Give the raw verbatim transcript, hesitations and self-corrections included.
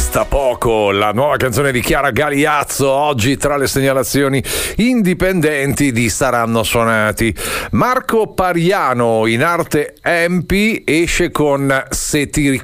Basta poco, la nuova canzone di Chiara Galiazzo, oggi tra le segnalazioni indipendenti di Saranno Suonati. Marco Pariano, in arte Empi, esce con Se ti